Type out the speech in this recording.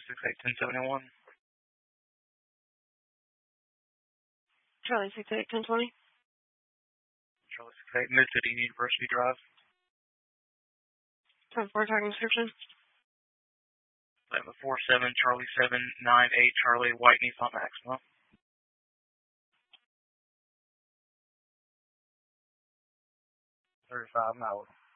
681071. Charlie 681020. Charlie 68, Mid-City University Drive. 10-4 tracking description. 47 Charlie 798 Charlie White Nissan Maxima. 35 an hour.